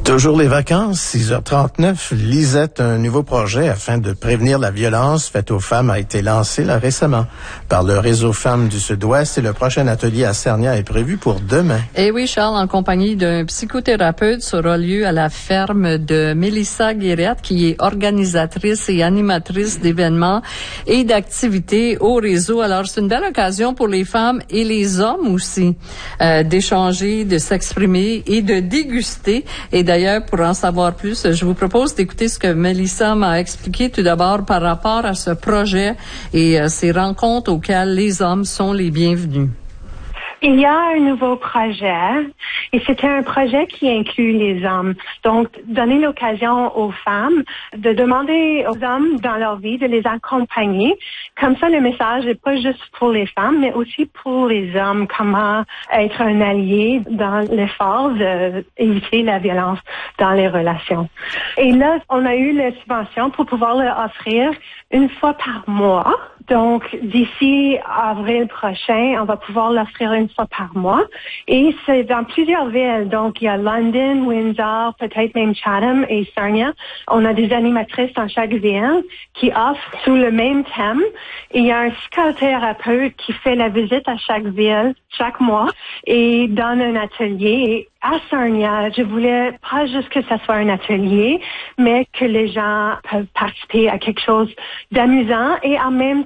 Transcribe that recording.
Toujours les vacances, 6h39. Lisette, un nouveau projet afin de prévenir la violence faite aux femmes a été lancé là récemment par le Réseau Femmes du Sud-Ouest et le prochain atelier à Sarnia est prévu pour demain. Eh oui, Charles, en compagnie d'un psychothérapeute, ça aura lieu à la ferme de Mélissa Guérette, qui est organisatrice et animatrice d'événements et d'activités au réseau. Alors, c'est une belle occasion pour les femmes et les hommes aussi d'échanger, de s'exprimer et de déguster. Et d'ailleurs, pour en savoir plus, je vous propose d'écouter ce que Mélissa m'a expliqué tout d'abord par rapport à ce projet et ces rencontres auxquelles les hommes sont les bienvenus. Il y a un nouveau projet et c'était un projet qui inclut les hommes. Donc, donner l'occasion aux femmes de demander aux hommes dans leur vie de les accompagner. Comme ça, le message n'est pas juste pour les femmes, mais aussi pour les hommes. Comment être un allié dans l'effort d'éviter la violence dans les relations. Et là, on a eu la subvention pour pouvoir l'offrir une fois par mois. Donc, d'ici avril prochain, on va pouvoir l'offrir une fois par mois. Et c'est dans plusieurs villes. Donc, il y a London, Windsor, peut-être même Chatham et Sarnia. On a des animatrices dans chaque ville qui offrent sous le même thème. Et il y a un psychothérapeute qui fait la visite à chaque ville, chaque mois, et donne un atelier. Et à Sarnia, je voulais pas juste que ça soit un atelier, mais que les gens peuvent participer à quelque chose d'amusant et en même